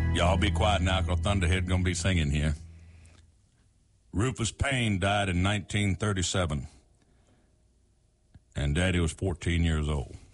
Y'all be quiet now, because Thunderhead going to be singing here. Rufus Payne died in 1937, and Daddy was 14 years old.